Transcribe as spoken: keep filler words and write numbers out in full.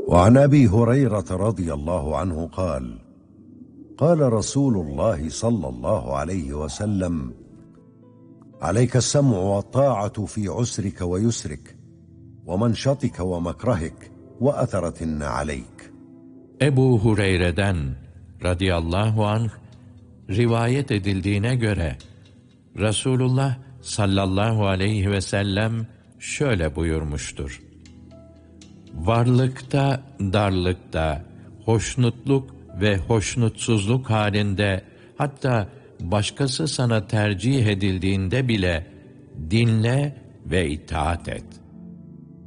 وعن أبي هريرة رضي الله عنه قال قال رسول الله صلى الله عليه وسلم عليك السمع والطاعة في عسرك ويسرك ومنشطك ومكرهك وأثرة عليك. Ebu Hureyre'den radıyallahu anh rivayet edildiğine göre Resulullah sallallahu aleyhi ve sellem şöyle buyurmuştur: varlıkta, darlıkta, hoşnutluk ve hoşnutsuzluk halinde, hatta başkası sana tercih edildiğinde bile dinle ve itaat et.